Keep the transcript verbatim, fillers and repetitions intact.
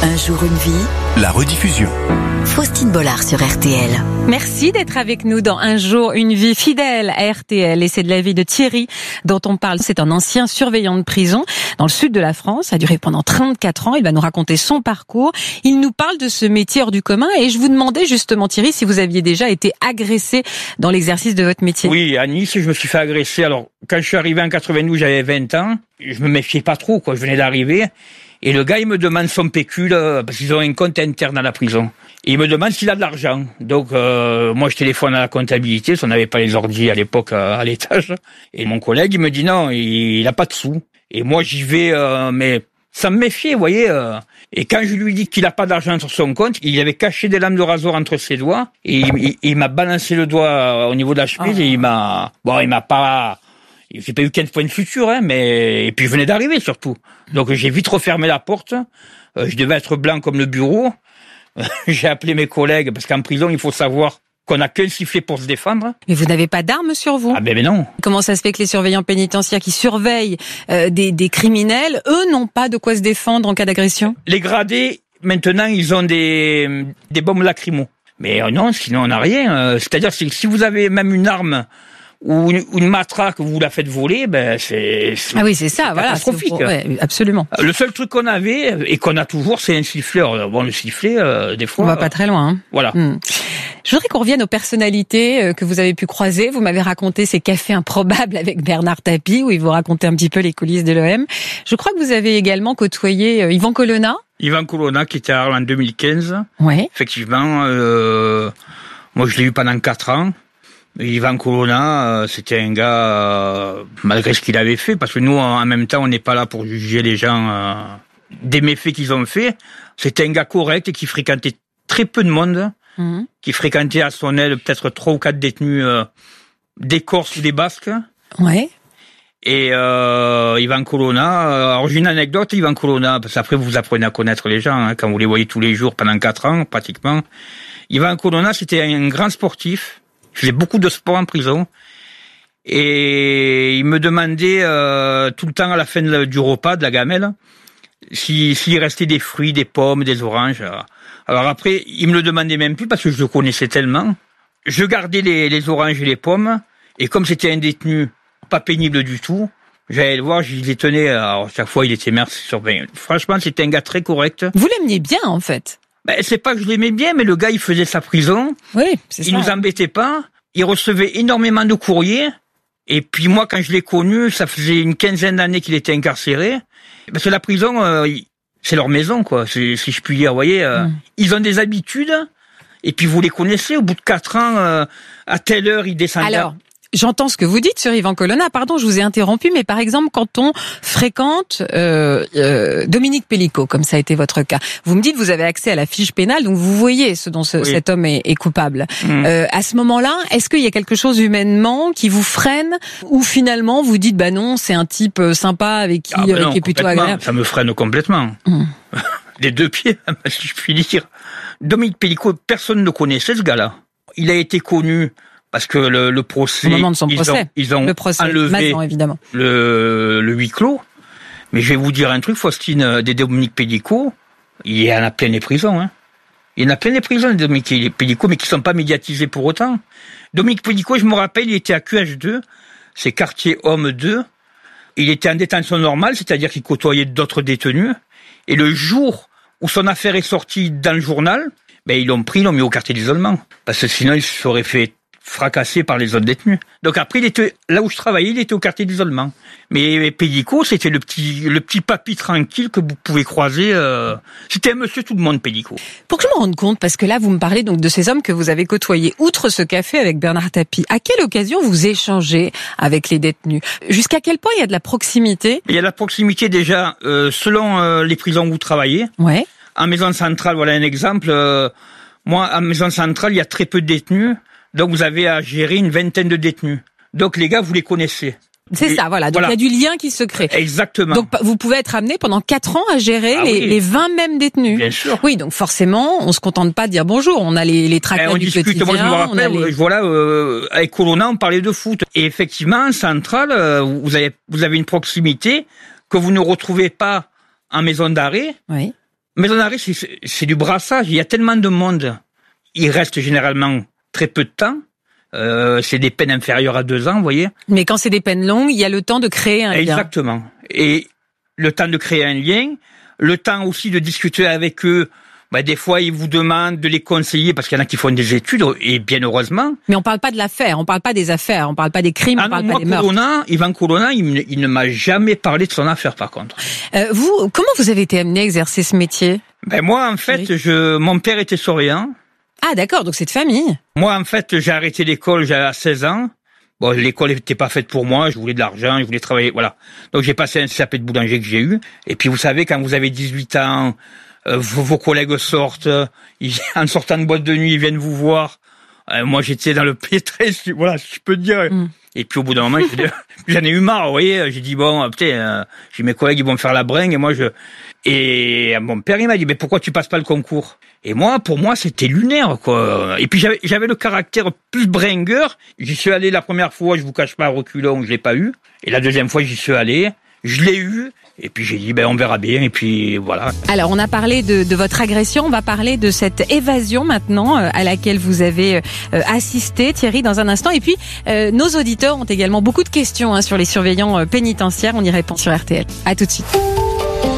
Un jour, une vie. La rediffusion. Faustine Bollard sur R T L. Merci d'être avec nous dans Un jour, une vie fidèle à R T L. Et c'est de la vie de Thierry dont on parle. C'est un ancien surveillant de prison dans le sud de la France. Ça a duré pendant trente-quatre ans. Il va nous raconter son parcours. Il nous parle de ce métier hors du commun. Et je vous demandais justement, Thierry, si vous aviez déjà été agressé dans l'exercice de votre métier. Oui, à Nice, je me suis fait agresser. Alors, quand je suis arrivé en quatre-vingt-douze, j'avais vingt ans. Je me méfiais pas trop, quoi. Je venais d'arriver. Et le gars, il me demande son pécule, parce qu'ils ont un compte interne à la prison. Et il me demande s'il a de l'argent. Donc, euh, moi, je téléphone à la comptabilité, parce qu'on n'avait pas les ordi à l'époque à, à l'étage. Et mon collègue, il me dit non, il, il a pas de sous. Et moi, j'y vais, euh, mais ça me méfiait, vous voyez. Euh. Et quand je lui dis qu'il a pas d'argent sur son compte, il avait caché des lames de rasoir entre ses doigts. Et il, il, il m'a balancé le doigt au niveau de la chemise, oh. Et il m'a... Bon, il m'a pas... J'ai pas eu quinze points de suture, hein, mais... Et puis je venais d'arriver, surtout. Donc j'ai vite refermé la porte. Euh, je devais être blanc comme le bureau. J'ai appelé mes collègues, parce qu'en prison, il faut savoir qu'on n'a qu'un sifflet pour se défendre. Mais vous n'avez pas d'armes sur vous? Ah ben, ben non. Comment ça se fait que les surveillants pénitentiaires qui surveillent euh, des, des criminels, eux, n'ont pas de quoi se défendre en cas d'agression? Les gradés, maintenant, ils ont des, des bombes lacrymo. Mais euh, non, sinon on n'a rien. Euh, c'est-à-dire que si vous avez même une arme... ou une, une matraque, vous la faites voler, ben c'est, c'est ah oui, c'est ça, voilà, catastrophique. C'est, ouais, absolument. Le seul truc qu'on avait et qu'on a toujours, c'est un sifflet. Bon, le sifflet, euh, des fois. On va pas très loin. Hein. Voilà. Hum. Je voudrais qu'on revienne aux personnalités que vous avez pu croiser. Vous m'avez raconté ces cafés improbables avec Bernard Tapie, où il vous racontait un petit peu les coulisses de l'O M. Je crois que vous avez également côtoyé Yvan Colonna. Yvan Colonna, qui était à Arles en deux mille quinze. Ouais. Effectivement, euh, moi je l'ai eu pendant quatre ans. Yvan Colonna, euh, c'était un gars, euh, malgré ce qu'il avait fait, parce que nous, en même temps, on n'est pas là pour juger les gens euh, des méfaits qu'ils ont fait. C'était un gars correct et qui fréquentait très peu de monde, mmh. qui fréquentait à son aile peut-être trois ou quatre détenus euh, des Corses ou des Basques. Ouais. Et euh, Yvan Colonna, euh, alors j'ai une anecdote, Yvan Colonna, parce qu'après vous apprenez à connaître les gens, hein, quand vous les voyez tous les jours pendant quatre ans, pratiquement. Yvan Colonna, c'était un grand sportif. Il faisait beaucoup de sport en prison et il me demandait euh, tout le temps à la fin de, du repas, de la gamelle, si, s'il restait des fruits, des pommes, des oranges. Alors après, il me le demandait même plus parce que je le connaissais tellement. Je gardais les, les oranges et les pommes et comme c'était un détenu pas pénible du tout, j'allais le voir, je les tenais. Alors chaque fois, il était merci surveillant. Franchement, c'était un gars très correct. Vous l'aimiez bien, en fait? Ben, c'est pas que je l'aimais bien, mais le gars, il faisait sa prison. Oui, c'est ça. Il nous embêtait pas. Il recevait énormément de courriers. Et puis moi, quand je l'ai connu, ça faisait une quinzaine d'années qu'il était incarcéré. Parce que la prison, euh, c'est leur maison, quoi, si je puis dire. Vous voyez, euh, mmh. Ils ont des habitudes. Et puis vous les connaissez, au bout de quatre ans, euh, à telle heure, ils descendent. Alors, j'entends ce que vous dites sur Yvan Colonna. Pardon, je vous ai interrompu, mais par exemple, quand on fréquente euh, euh, Dominique Pellicot, comme ça a été votre cas, vous me dites que vous avez accès à la fiche pénale, donc vous voyez ce dont ce, oui. cet homme est, est coupable. Mmh. Euh, à ce moment-là, est-ce qu'il y a quelque chose humainement qui vous freine, ou finalement vous dites bah non, c'est un type sympa avec qui, ah bah non, qui est plutôt agréable? Ça me freine complètement. Mmh. Les deux pieds, si je puis dire. Dominique Pellicot, personne ne le connaissait ce gars-là. Il a été connu. Parce que le, le procès, au moment de son ils procès, ont, ils ont le procès, enlevé maintenant, évidemment. Le, le huis clos. Mais je vais vous dire un truc, Faustine, des Dominique Pellicot, il y en a plein les prisons. Hein. Il y en a plein les prisons, des Dominique Pellicot, mais qui ne sont pas médiatisés pour autant. Dominique Pellicot, je me rappelle, il était à Q H deux, c'est quartier homme deux. Il était en détention normale, c'est-à-dire qu'il côtoyait d'autres détenus. Et le jour où son affaire est sortie dans le journal, ben ils l'ont pris, ils l'ont mis au quartier d'isolement. Parce que sinon, il se serait fait fracassé par les autres détenus. Donc après, il était là où je travaillais, il était au quartier d'isolement. Mais Pellicot, c'était le petit, le petit papy tranquille que vous pouvez croiser. Euh... C'était un monsieur tout le monde, Pellicot. Pour que je me rende compte, parce que là, vous me parlez donc de ces hommes que vous avez côtoyés, outre ce café avec Bernard Tapie. À quelle occasion vous échangez avec les détenus? Jusqu'à quel point il y a de la proximité? Il y a de la proximité déjà, euh, selon euh, les prisons où vous travaillez. Ouais. En maison centrale, voilà un exemple. Euh, moi, en maison centrale, il y a très peu de détenus. Donc vous avez à gérer une vingtaine de détenus. Donc les gars, vous les connaissez. C'est Et, ça, voilà. Donc voilà. Il y a du lien qui se crée. Exactement. Donc vous pouvez être amené pendant quatre ans à gérer ah, les, oui. les vingt mêmes détenus. Bien sûr. Oui, donc forcément, on se contente pas de dire bonjour. On a les, les tracas on du discute, quotidien. Moi, je me rappelle, on a les... voilà, euh, avec Colonna, on parlait de foot. Et effectivement, en centrale, euh, vous avez, vous avez une proximité que vous ne retrouvez pas en maison d'arrêt. Oui. Maison d'arrêt, c'est, c'est du brassage. Il y a tellement de monde. Il reste généralement très peu de temps. Euh, c'est des peines inférieures à deux ans, vous voyez. Mais quand c'est des peines longues, il y a le temps de créer un lien. Exactement. Et le temps de créer un lien, le temps aussi de discuter avec eux. Bah, des fois, ils vous demandent de les conseiller parce qu'il y en a qui font des études, et bien heureusement. Mais on parle pas de l'affaire, on parle pas des affaires, on parle pas des crimes, ah on non, parle moi, pas des meurtres. Colonna, Yvan Colonna, il, il ne m'a jamais parlé de son affaire, par contre. Euh, vous, comment vous avez été amené à exercer ce métier? Ben moi, en fait, oui. je, mon père était surveillant. Ah d'accord, donc c'est de famille. Moi, en fait, j'ai arrêté l'école, j'avais seize ans. Bon, l'école n'était pas faite pour moi, je voulais de l'argent, je voulais travailler, voilà. Donc j'ai passé un C A P de boulanger que j'ai eu. Et puis vous savez, quand vous avez dix-huit ans, euh, vos, vos collègues sortent, ils, en sortant de boîte de nuit, ils viennent vous voir. Euh, moi, j'étais dans le pétrin, voilà, si je peux dire. Mm. Et puis au bout d'un moment, j'en ai eu marre, vous voyez. J'ai dit bon, putain, euh, j'ai mes collègues, ils vont me faire la bringue, et moi je. Et mon père, il m'a dit, mais pourquoi tu passes pas le concours? Et moi, pour moi, c'était lunaire, quoi. Et puis j'avais, j'avais le caractère plus bringueur. J'y suis allé la première fois, je vous cache pas, à reculons, je l'ai pas eu. Et la deuxième fois, j'y suis allé, je l'ai eu. Et puis j'ai dit, ben on verra bien, et puis voilà. Alors on a parlé de, de votre agression, on va parler de cette évasion maintenant euh, à laquelle vous avez euh, assisté, Thierry, dans un instant. Et puis euh, nos auditeurs ont également beaucoup de questions hein, sur les surveillants euh, pénitentiaires, on y répond sur R T L. À tout de suite.